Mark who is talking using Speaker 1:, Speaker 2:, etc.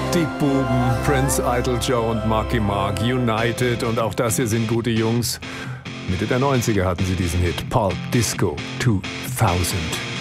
Speaker 1: Die Buben, Prince Idol Joe und Marky Mark, United und auch das hier sind gute Jungs. Mitte der 90er hatten sie diesen Hit, Pulp Disco 2000.